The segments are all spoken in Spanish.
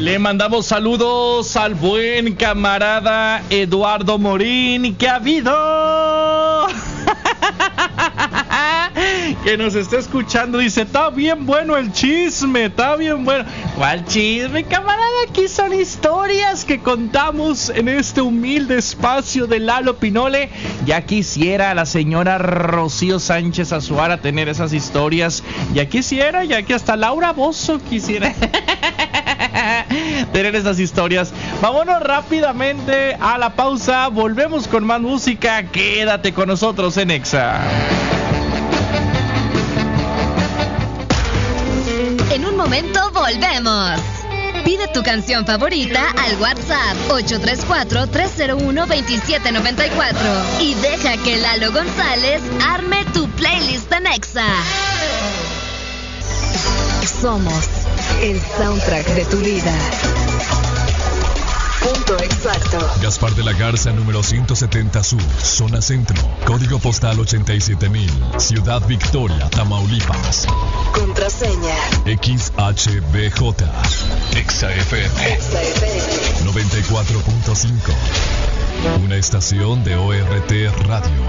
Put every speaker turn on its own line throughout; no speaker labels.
Le mandamos saludos al buen camarada Eduardo Morín. ¿Qué ha habido? Que nos está escuchando, dice, está bien bueno el chisme, está bien bueno. ¿Cuál chisme, camarada? Aquí son historias que contamos en este humilde espacio de Lalo Pinole. Ya quisiera la señora Rocío Sánchez Azuara tener esas historias. Ya quisiera, ya que hasta Laura Bozzo quisiera tener esas historias. Vámonos rápidamente a la pausa. Volvemos con más música. Quédate con nosotros en Exa.
En un momento volvemos. Pide tu canción favorita al WhatsApp 834-301-2794 y deja que Lalo González arme tu playlist en Exa. Somos el soundtrack de tu vida. Punto exacto.
Gaspar de la Garza, número 170 Sur, zona centro, código postal 87,000, Ciudad Victoria, Tamaulipas.
Contraseña
XHBJ, ExaFM 94.5, una estación de ORT Radio.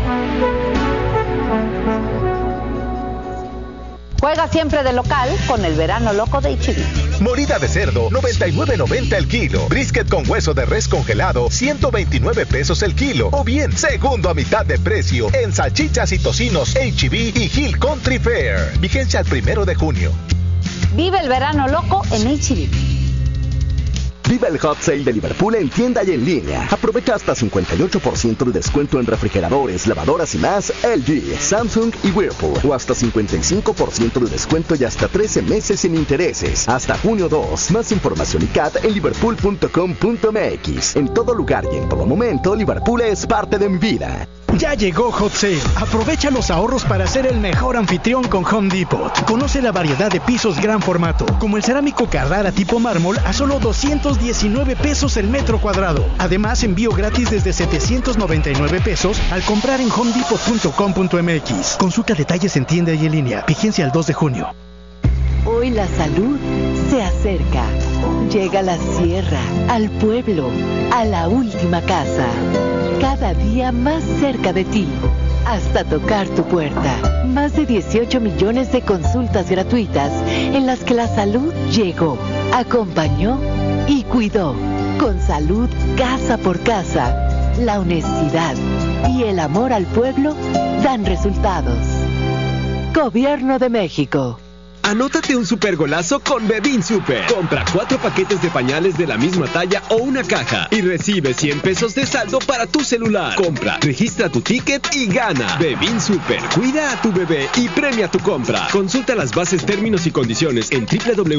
Juega siempre de local con el verano loco de H-E-B.
Morida de cerdo, 99.90 el kilo. Brisket con hueso de res congelado, 129 pesos el kilo. O bien, segundo a mitad de precio en salchichas y tocinos H-E-B y Hill Country Fair. Vigencia al 1 de junio.
Vive el verano loco en H-E-B.
Viva el Hot Sale de Liverpool en tienda y en línea. Aprovecha hasta 58% de descuento en refrigeradores, lavadoras y más LG, Samsung y Whirlpool. O hasta 55% de descuento y hasta 13 meses sin intereses. Hasta junio 2. Más información y CAT en liverpool.com.mx. En todo lugar y en todo momento, Liverpool es parte de mi vida.
Ya llegó Hot Sale. Aprovecha los ahorros para ser el mejor anfitrión con Home Depot. Conoce la variedad de pisos gran formato, como el cerámico Carrara tipo mármol a solo 219 pesos el metro cuadrado. Además, envío gratis desde 799 pesos al comprar en homedepot.com.mx. Consulta detalles en tienda y en línea. Vigencia al 2 de junio.
Hoy la salud se acerca. Llega a la sierra, al pueblo, a la última casa. Cada día más cerca de ti, hasta tocar tu puerta. Más de 18 millones de consultas gratuitas en las que la salud llegó, acompañó y cuidó. Con salud casa por casa, la honestidad y el amor al pueblo dan resultados. Gobierno de México.
Anótate un super golazo con Bebin Super. Compra 4 paquetes de pañales de la misma talla o una caja y recibe 100 pesos de saldo para tu celular. Compra, registra tu ticket y gana. Bebin Super. Cuida a tu bebé y premia tu compra. Consulta las bases, términos y condiciones en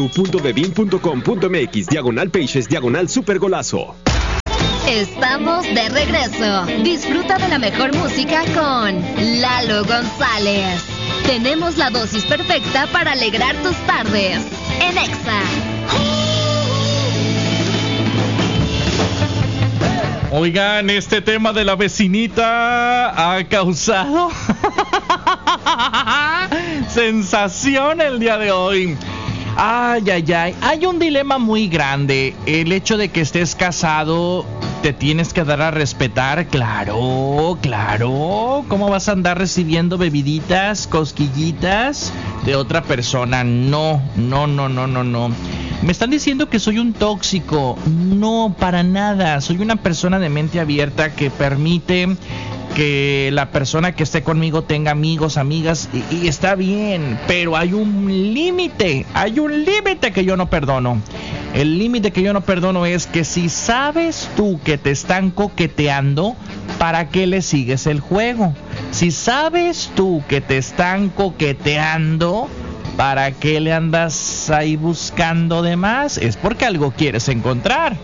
www.bebin.com.mx/pages/supergolazo.
Estamos de regreso. Disfruta de la mejor música con Lalo González. Tenemos la dosis perfecta para alegrar tus tardes en Exa.
Oigan, este tema de la vecinita ha causado sensación el día de hoy. Ay, ay, ay. Hay un dilema muy grande. El hecho de que estés casado, te tienes que dar a respetar. Claro, claro. ¿Cómo vas a andar recibiendo bebiditas, cosquillitas de otra persona? No, no, no, no, no, no. Me están diciendo que soy un tóxico. No, para nada. Soy una persona de mente abierta que permite que la persona que esté conmigo tenga amigos, amigas, y está bien, pero hay un límite que yo no perdono. El límite que yo no perdono es que si sabes tú que te están coqueteando, ¿para qué le sigues el juego? Si sabes tú que te están coqueteando, ¿para qué le andas ahí buscando de más? Es porque algo quieres encontrar.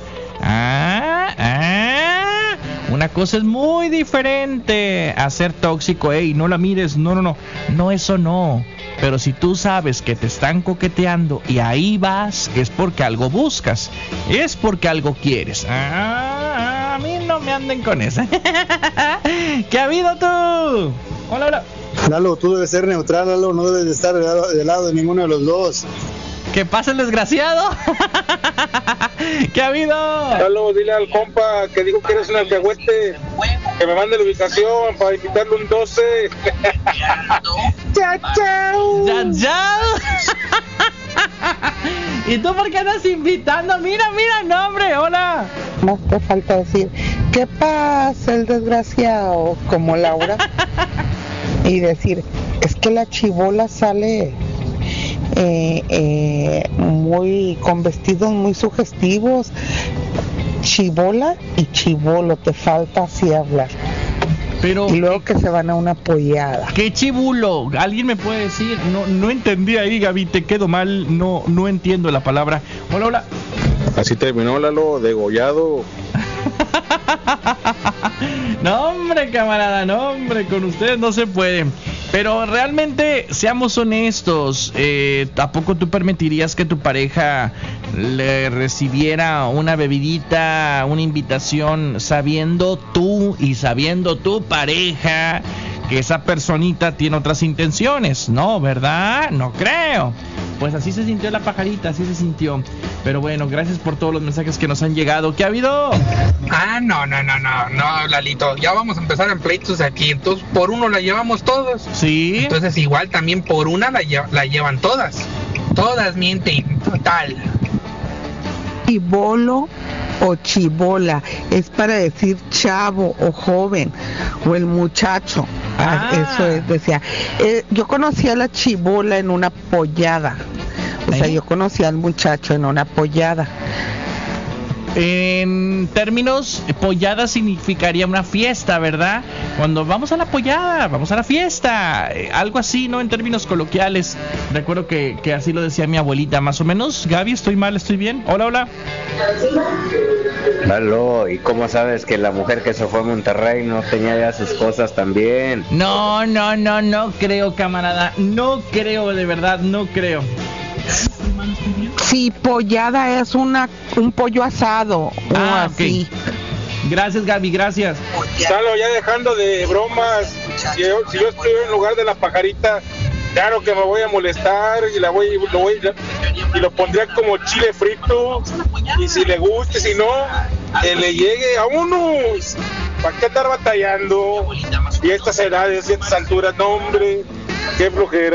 Una cosa es muy diferente a ser tóxico. Ey, no la mires, no, eso no. Pero si tú sabes que te están coqueteando y ahí vas, es porque algo buscas, es porque algo quieres. A mí no me anden con esa. ¿Qué ha habido tú? Hola, hola.
Lalo, tú debes ser neutral, Lalo, no debes de estar del lado de ninguno de los dos.
¿Qué pasa el desgraciado? ¿Qué ha habido?
Lalo, dile al compa que dijo que eres un alcahuete, que me mande la ubicación para invitarle un 12.
¡Chao, chao! ¡Chao, chao! ¿Y tú por qué andas invitando? Mira, no, hombre, hola.
Más te falta decir, ¿qué pasa el desgraciado? Como Laura. Y decir, es que la chibola sale muy con vestidos muy sugestivos. Chibola y chibolo, te falta así hablar.
Pero,
y luego que se van a una pollada.
¿Qué chibulo? ¿Alguien me puede decir? No entendí ahí, Gaby, te quedo mal, no entiendo la palabra. Hola.
Así terminó, Lalo, degollado.
No, hombre, camarada, no, hombre, con ustedes no se puede. Pero realmente, seamos honestos, ¿a poco tú permitirías que tu pareja le recibiera una bebidita, una invitación, sabiendo tú y sabiendo tu pareja que esa personita tiene otras intenciones? No, ¿verdad? No creo. Pues así se sintió la pajarita, así se sintió. Pero bueno, gracias por todos los mensajes que nos han llegado. ¿Qué ha habido?
No, Lalito, ya vamos a empezar en pleitos aquí. Entonces, por uno la llevamos todos.
Sí.
Entonces, igual también por una la llevan todas. Todas mienten, total.
Chibolo o chibola es para decir chavo o joven o el muchacho. Eso es, decía. Yo conocí a la chibola en una pollada. O sea, yo conocí al muchacho en una pollada.
En términos, pollada significaría una fiesta, ¿verdad? Cuando vamos a la pollada, vamos a la fiesta, algo así, ¿no? En términos coloquiales. Recuerdo que así lo decía mi abuelita, más o menos. Gaby, ¿estoy mal? ¿Estoy bien? Hola.
Lalo, ¿y cómo sabes que la mujer que se fue a Monterrey no tenía ya sus cosas también?
No creo, camarada. No creo, de verdad, no creo.
Sí, pollada es un pollo asado. Así.
Okay. Gracias, Gaby, gracias.
Salo, ya dejando de bromas, si yo estuviera en lugar de la pajarita, claro que me voy a molestar y lo pondría como chile frito, y si le guste, si no, que le llegue a uno. ¿Para qué estar batallando? Y estas edades, y estas alturas, no, hombre, qué flojera.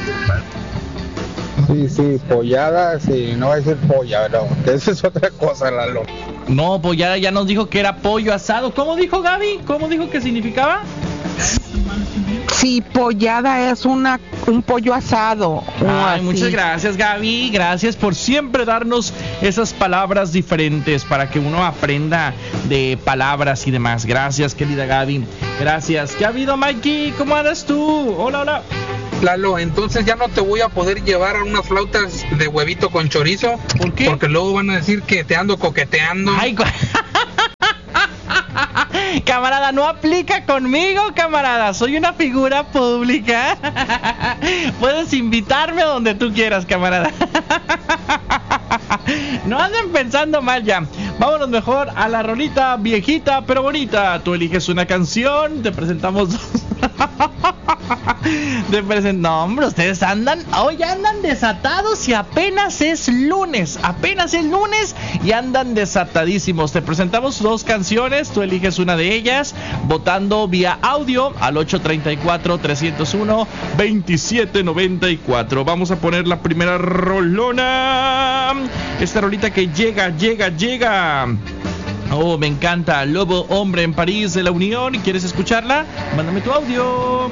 Sí, pollada, sí, no va a decir polla, no, eso es otra cosa, Lalo.
No, pollada ya nos dijo que era pollo asado. ¿Cómo dijo, Gaby? ¿Cómo dijo que significaba?
Sí, pollada es un pollo asado.
Ay, muchas gracias, Gaby. Gracias por siempre darnos esas palabras diferentes para que uno aprenda de palabras y demás. Gracias, querida Gaby. Gracias. ¿Qué ha habido, Mikey? ¿Cómo andas tú? Hola.
Lalo, entonces ya no te voy a poder llevar a unas flautas de huevito con chorizo.
¿Por qué?
Porque luego van a decir que te ando coqueteando.
Ay, camarada, no aplica conmigo, camarada. Soy una figura pública. Puedes invitarme a donde tú quieras, camarada. No anden pensando mal ya. Vámonos mejor a la rolita viejita pero bonita. Tú eliges una canción, te presentamos dos. No, hombre, ustedes hoy andan desatados y apenas es lunes y andan desatadísimos. Te presentamos dos canciones, tú eliges una de ellas votando vía audio al 834-301-2794. Vamos a poner la primera rolona. Esta rolita que llega. Oh, me encanta. Lobo Hombre en París de la Unión. ¿Quieres escucharla? Mándame tu audio.